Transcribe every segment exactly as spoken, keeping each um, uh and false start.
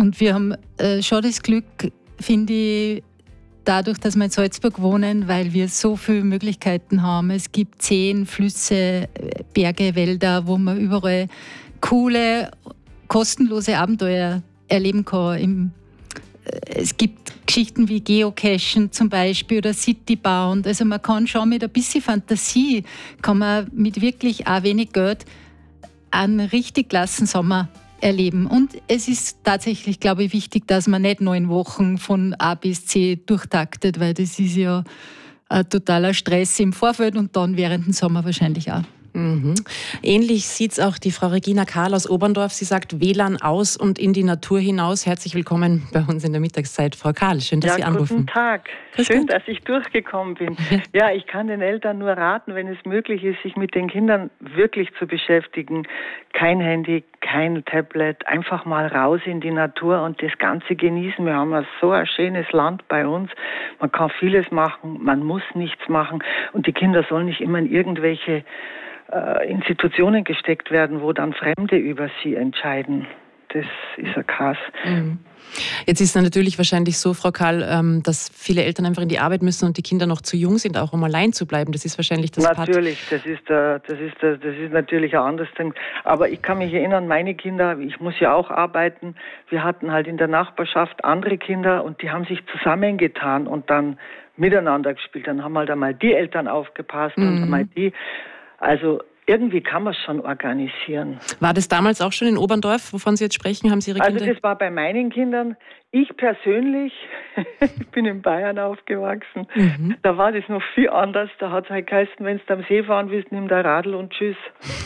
Und wir haben äh, schon das Glück, finde ich, dadurch, dass wir in Salzburg wohnen, weil wir so viele Möglichkeiten haben. Es gibt Seen, Flüsse, Berge, Wälder, wo man überall coole, kostenlose Abenteuer erleben kann. Im, es gibt Geschichten wie Geocachen zum Beispiel oder Citybound. Also man kann schon mit ein bisschen Fantasie, kann man mit wirklich auch wenig Geld einen richtig klassen Sommer erleben. Und es ist tatsächlich, glaube ich, wichtig, dass man nicht neun Wochen von A bis C durchtaktet, weil das ist ja ein totaler Stress im Vorfeld und dann während dem Sommer wahrscheinlich auch. Mhm. Ähnlich sieht es auch die Frau Regina Karl aus Oberndorf. Sie sagt W L A N aus und in die Natur hinaus. Herzlich willkommen bei uns in der Mittagszeit, Frau Karl. Schön, dass ja, Sie anrufen. Guten Tag. Grüß Schön, Gott. dass ich durchgekommen bin. Ja, ich kann den Eltern nur raten, wenn es möglich ist, sich mit den Kindern wirklich zu beschäftigen. Kein Handy, kein Tablet, einfach mal raus in die Natur und das Ganze genießen. Wir haben ja so ein schönes Land bei uns. Man kann vieles machen, man muss nichts machen und die Kinder sollen nicht immer in irgendwelche Institutionen gesteckt werden, wo dann Fremde über sie entscheiden. Das ist ein Chaos. Jetzt ist es natürlich wahrscheinlich so, Frau Karl, dass viele Eltern einfach in die Arbeit müssen und die Kinder noch zu jung sind, auch um allein zu bleiben. Das ist wahrscheinlich das Natürlich, Part. das ist der, das ist der, das ist natürlich ein anderes Ding. Aber ich kann mich erinnern, meine Kinder, ich muss ja auch arbeiten, wir hatten halt in der Nachbarschaft andere Kinder und die haben sich zusammengetan und dann miteinander gespielt. Dann haben halt einmal die Eltern aufgepasst mhm. und einmal die. Also irgendwie kann man es schon organisieren. War das damals auch schon in Oberndorf, wovon Sie jetzt sprechen? Haben Sie Ihre Kinder? Also das war bei meinen Kindern. Ich persönlich, ich bin in Bayern aufgewachsen, mhm. da war das noch viel anders. Da hat es halt geheißen, wenn du am See fahren willst, nimm dein Radl und tschüss.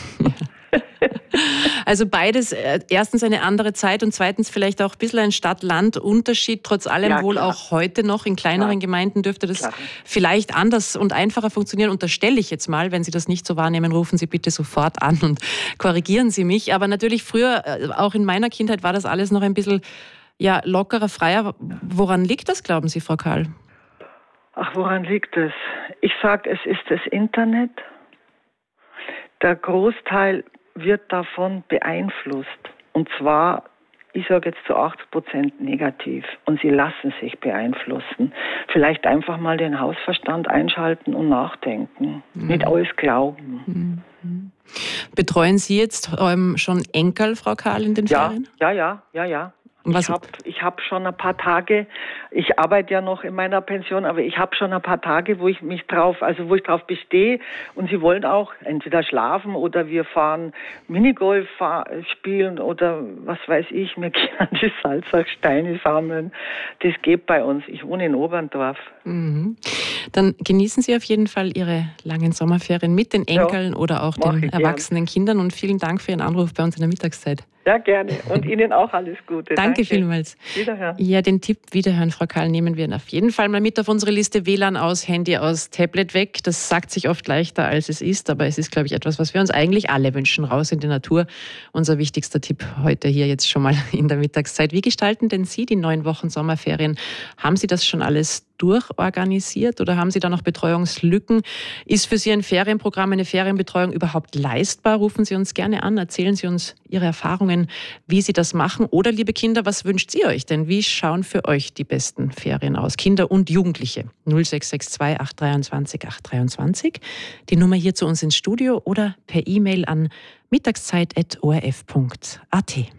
Also beides, erstens eine andere Zeit und zweitens vielleicht auch ein bisschen ein Stadt-Land-Unterschied. Trotz allem ja, wohl klar. Auch heute noch in kleineren klar. Gemeinden dürfte das klar. Vielleicht anders und einfacher funktionieren. Unterstelle ich jetzt mal, wenn Sie das nicht so wahrnehmen, rufen Sie bitte sofort an und korrigieren Sie mich. Aber natürlich früher, auch in meiner Kindheit, war das alles noch ein bisschen ja, lockerer, freier. Woran liegt das, glauben Sie, Frau Karl? Ach, woran liegt es? Ich sage, es ist das Internet. Der Großteil wird davon beeinflusst. Und zwar, ich sage jetzt zu achtzig Prozent negativ. Und sie lassen sich beeinflussen. Vielleicht einfach mal den Hausverstand einschalten und nachdenken. Mhm. Nicht alles glauben. Mhm. Betreuen Sie jetzt ähm, schon Enkel, Frau Karl, in den ja, Ferien? Ja, ja, ja, ja. Ich habe ich hab schon ein paar Tage, ich arbeite ja noch in meiner Pension, aber ich habe schon ein paar Tage, wo ich mich drauf, also wo ich drauf bestehe und sie wollen auch entweder schlafen oder wir fahren Minigolf spielen oder was weiß ich, wir gehen an die Salzachsteine sammeln. Das geht bei uns. Ich wohne in Oberndorf. Mhm. Dann genießen Sie auf jeden Fall Ihre langen Sommerferien mit den Enkeln ja, oder auch den erwachsenen gern. Kindern und vielen Dank für Ihren Anruf bei uns in der Mittagszeit. Ja, gerne. Und Ihnen auch alles Gute. Danke, Danke vielmals. Wiederhören. Ja, den Tipp Wiederhören, Frau Karl, nehmen wir auf jeden Fall mal mit auf unsere Liste. W L A N aus, Handy aus, Tablet weg. Das sagt sich oft leichter, als es ist. Aber es ist, glaube ich, etwas, was wir uns eigentlich alle wünschen. Raus in die Natur. Unser wichtigster Tipp heute hier jetzt schon mal in der Mittagszeit. Wie gestalten denn Sie die neun Wochen Sommerferien? Haben Sie das schon alles durchorganisiert oder haben Sie da noch Betreuungslücken? Ist für Sie ein Ferienprogramm, eine Ferienbetreuung überhaupt leistbar? Rufen Sie uns gerne an, erzählen Sie uns Ihre Erfahrungen, wie Sie das machen. Oder, liebe Kinder, was wünscht ihr euch denn? Wie schauen für euch die besten Ferien aus? Kinder und Jugendliche. null sechs sechs zwei acht zwei drei acht drei zwei. Die Nummer hier zu uns ins Studio oder per E-Mail an mittagszeit punkt o r f punkt a t.